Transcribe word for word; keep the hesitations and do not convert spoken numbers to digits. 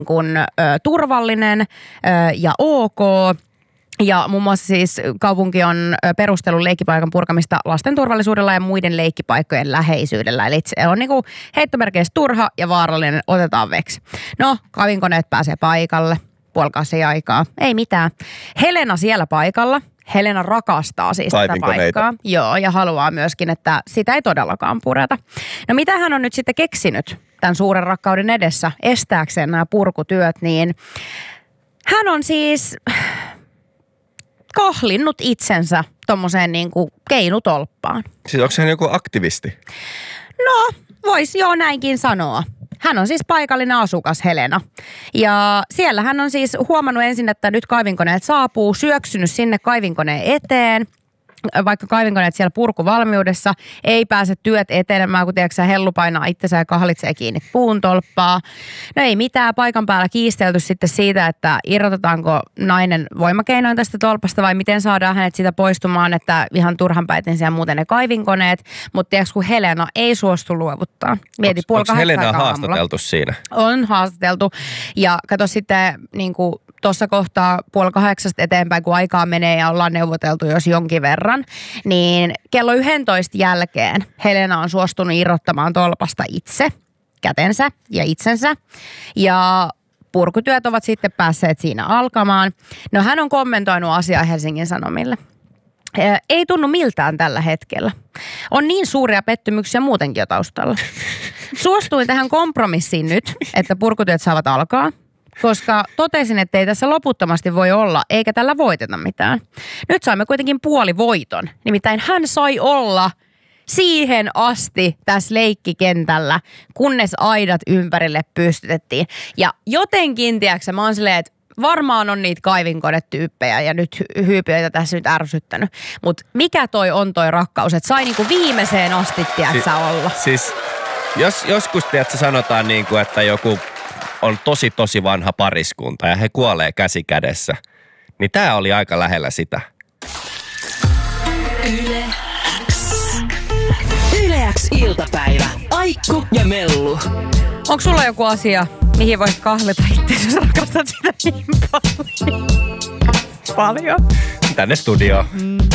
kun, ö, turvallinen ö, ja ok. Ja muun muassa siis kaupunki on perustellut leikkipaikan purkamista lasten turvallisuudella ja muiden leikkipaikkojen läheisyydellä. Eli se on niinku heittomerkeissä turha ja vaarallinen, otetaan veksi. No, kaivinkoneet pääsee paikalle, puolikaasi aikaa, ei mitään. Helena siellä paikalla. Helena rakastaa siis tätä paikkaa. Joo, ja haluaa myöskin, että sitä ei todellakaan pureta. No mitä hän on nyt sitten keksinyt tämän suuren rakkauden edessä estääkseen nämä purkutyöt, niin hän on siis kahlinnut itsensä tommoseen niin kuin keinutolppaan. Siis onko hän joku aktivisti? No, vois joo näinkin sanoa. Hän on siis paikallinen asukas Helena. Ja siellä hän on siis huomannut ensin, että nyt kaivinkoneet saapuu, syöksynyt sinne kaivinkoneen eteen. Vaikka kaivinkoneet siellä purkuvalmiudessa, ei pääse työt etenemään, kun tiedätkö, hellu painaa itsensä ja kahlitsee kiinni puun tolppaa. No ei mitään, paikan päällä kiistelty sitten siitä, että irrotetaanko nainen voimakeinoin tästä tolpasta vai miten saadaan hänet siitä poistumaan, että ihan turhanpäiten siellä muuten ne kaivinkoneet. Mutta tiedätkö, kun Helena ei suostu luovuttaa. Mieti, puoli onko Helena haastateltu siinä? On haastateltu. Ja kato sitten niin kuin tuossa kohtaa puoli kahdeksasta eteenpäin, kun aikaa menee ja ollaan neuvoteltu jos jonkin verran, niin kello yksitoista jälkeen Helena on suostunut irrottamaan tolpasta itse, kätensä ja itsensä. Ja purkutyöt ovat sitten päässeet siinä alkamaan. No hän on kommentoinut asiaa Helsingin Sanomille. Ei tunnu miltään tällä hetkellä. On niin suuria pettymyksiä muutenkin jo taustalla. Suostuin tähän kompromissiin nyt, että purkutyöt saavat alkaa. Koska totesin, että ei tässä loputtomasti voi olla, eikä tällä voiteta mitään. Nyt saimme kuitenkin puoli voiton. Nimittäin hän sai olla siihen asti tässä leikkikentällä, kunnes aidat ympärille pystytettiin. Ja jotenkin, tiedätkö, mä oon silleen, että varmaan on niitä kaivinkonetyyppejä ja nyt hyypiöitä tässä nyt ärsyttänyt. Mutta mikä toi on toi rakkaus, että sai niinku viimeiseen asti, tiedätkö, si- olla. Siis jos, joskus, tiedätkö, sanotaan niin kuin, että joku on tosi tosi vanha pariskunta ja he kuolee käsi kädessä, niin tää oli aika lähellä sitä. Yle X. Yle X iltapäivä. Aikku ja Mellu. Onko sulla joku asia, mihin voit kahlita itse, jos rakastat sitä niin paljon? Paljon. Tänne studioon. Mm.